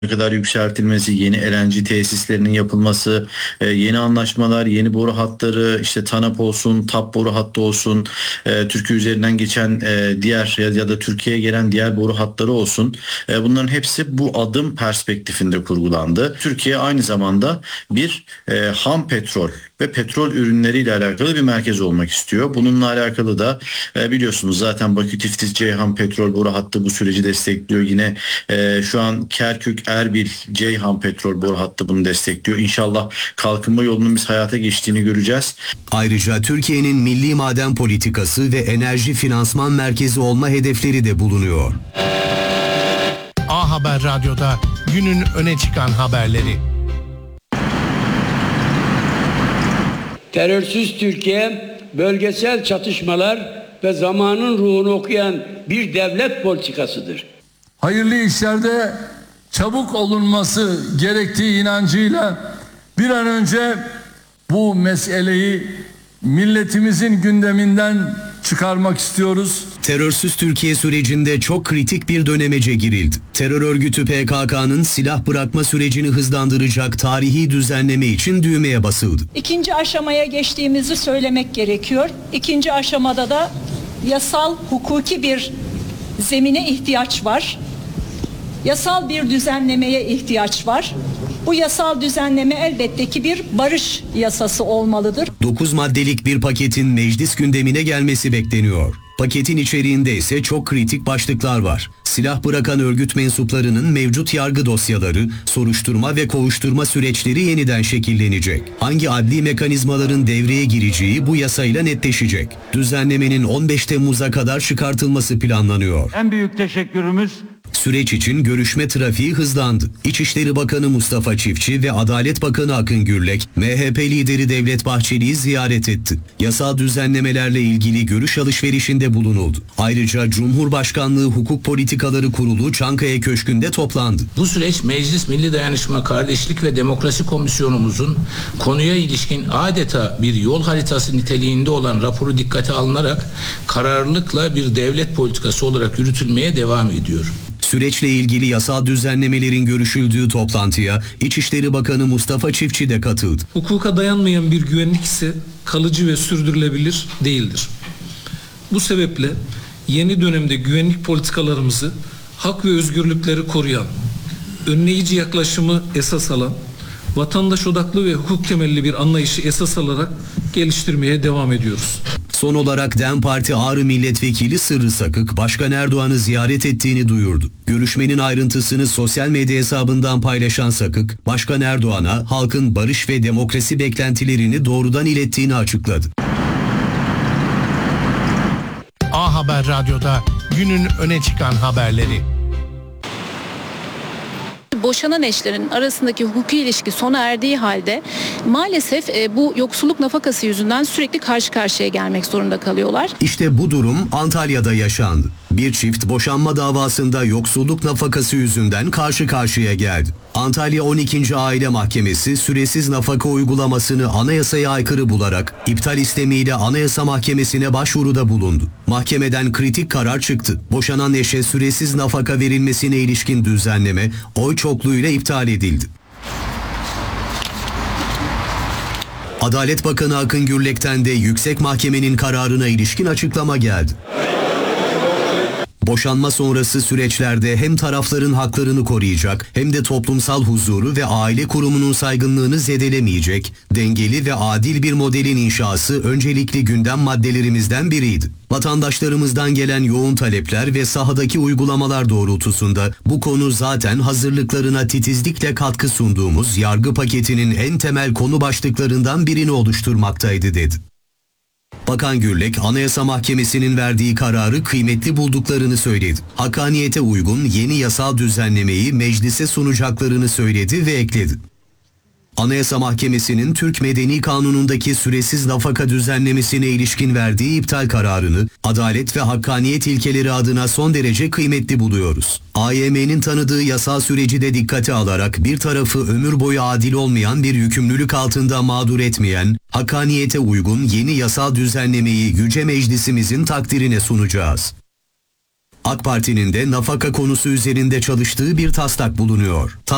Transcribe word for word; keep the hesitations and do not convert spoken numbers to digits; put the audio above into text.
kadar yükseltilmesi, yeni L N G tesislerinin yapılması, e, yeni anlaşmalar, yeni boru hatları, işte TANAP olsun, TAP boru hattı olsun, e, Türkiye üzerinden geçen e, diğer ya, ya da Türkiye'ye gelen diğer boru hatları olsun. E, bunların hepsi bu adım perspektifinde kurgulandı. Türkiye aynı zamanda bir e, ham petrol ve petrol ürünleriyle alakalı bir merkez olmak istiyor. Bununla alakalı da e, biliyorsunuz zaten Bakü Tiftis Ceyhan petrol boru hattı bu süreci destekliyor. Yine e, şu an Kerkük Erbil Ceyhan petrol boru hattı bunu destekliyor. İnşallah kalkınma yolunun biz hayata geçtiğini göreceğiz. Ayrıca Türkiye'nin milli maden politikası ve enerji finansman merkezi olma hedefleri de bulunuyor. A Haber Radyo'da günün öne çıkan haberleri. Terörsüz Türkiye, bölgesel çatışmalar ve zamanın ruhunu okuyan bir devlet politikasıdır. Hayırlı işlerde çabuk olunması gerektiği inancıyla bir an önce bu meseleyi milletimizin gündeminden çıkarmak istiyoruz. Terörsüz Türkiye sürecinde çok kritik bir dönemece girildi. Terör örgütü P K K'nın silah bırakma sürecini hızlandıracak tarihi düzenleme için düğmeye basıldı. İkinci aşamaya geçtiğimizi söylemek gerekiyor. İkinci aşamada da yasal, hukuki bir zemine ihtiyaç var. Yasal bir düzenlemeye ihtiyaç var. Bu yasal düzenleme elbette ki bir barış yasası olmalıdır. dokuz maddelik bir paketin meclis gündemine gelmesi bekleniyor. Paketin içeriğinde ise çok kritik başlıklar var. Silah bırakan örgüt mensuplarının mevcut yargı dosyaları, soruşturma ve kovuşturma süreçleri yeniden şekillenecek. Hangi adli mekanizmaların devreye gireceği bu yasayla netleşecek. Düzenlemenin on beş Temmuz'a kadar çıkartılması planlanıyor. En büyük teşekkürümüz. Süreç için görüşme trafiği hızlandı. İçişleri Bakanı Mustafa Çiftçi ve Adalet Bakanı Akın Gürlek, M H P lideri Devlet Bahçeli'yi ziyaret etti. Yasal düzenlemelerle ilgili görüş alışverişinde bulunuldu. Ayrıca Cumhurbaşkanlığı Hukuk Politikaları Kurulu Çankaya Köşkü'nde toplandı. Bu süreç Meclis Milli Dayanışma, Kardeşlik ve Demokrasi Komisyonumuzun konuya ilişkin adeta bir yol haritası niteliğinde olan raporu dikkate alınarak kararlılıkla bir devlet politikası olarak yürütülmeye devam ediyor. Süreçle ilgili yasal düzenlemelerin görüşüldüğü toplantıya İçişleri Bakanı Mustafa Çiftçi de katıldı. Hukuka dayanmayan bir güvenlik ise kalıcı ve sürdürülebilir değildir. Bu sebeple yeni dönemde güvenlik politikalarımızı hak ve özgürlükleri koruyan, önleyici yaklaşımı esas alan, vatandaş odaklı ve hukuk temelli bir anlayışı esas alarak geliştirmeye devam ediyoruz. Son olarak DEM Parti Ağrı Milletvekili Sırrı Sakık, Başkan Erdoğan'ı ziyaret ettiğini duyurdu. Görüşmenin ayrıntısını sosyal medya hesabından paylaşan Sakık, Başkan Erdoğan'a halkın barış ve demokrasi beklentilerini doğrudan ilettiğini açıkladı. A Haber Radyo'da günün öne çıkan haberleri. Boşanan eşlerin arasındaki hukuki ilişki sona erdiği halde maalesef e, bu yoksulluk nafakası yüzünden sürekli karşı karşıya gelmek zorunda kalıyorlar. İşte bu durum Antalya'da yaşandı. Bir çift boşanma davasında yoksulluk nafakası yüzünden karşı karşıya geldi. Antalya on ikinci Aile Mahkemesi süresiz nafaka uygulamasını anayasaya aykırı bularak iptal istemiyle Anayasa Mahkemesi'ne başvuruda bulundu. Mahkemeden kritik karar çıktı. Boşanan eşe süresiz nafaka verilmesine ilişkin düzenleme oy çokluğuyla iptal edildi. Adalet Bakanı Akın Gürlek'ten de Yüksek Mahkemenin kararına ilişkin açıklama geldi. Boşanma sonrası süreçlerde hem tarafların haklarını koruyacak hem de toplumsal huzuru ve aile kurumunun saygınlığını zedelemeyecek, dengeli ve adil bir modelin inşası öncelikli gündem maddelerimizden biriydi. Vatandaşlarımızdan gelen yoğun talepler ve sahadaki uygulamalar doğrultusunda bu konu zaten hazırlıklarına titizlikle katkı sunduğumuz yargı paketinin en temel konu başlıklarından birini oluşturmaktaydı dedi. Bakan Gürlek, Anayasa Mahkemesi'nin verdiği kararı kıymetli bulduklarını söyledi. Hakkaniyete uygun yeni yasal düzenlemeyi meclise sunacaklarını söyledi ve ekledi. Anayasa Mahkemesi'nin Türk Medeni Kanunu'ndaki süresiz nafaka düzenlemesine ilişkin verdiği iptal kararını adalet ve hakkaniyet ilkeleri adına son derece kıymetli buluyoruz. A Y M'nin tanıdığı yasal süreci de dikkate alarak bir tarafı ömür boyu adil olmayan bir yükümlülük altında mağdur etmeyen, hakkaniyete uygun yeni yasal düzenlemeyi Yüce Meclisimizin takdirine sunacağız. AK Parti'nin de nafaka konusu üzerinde çalıştığı bir taslak bulunuyor.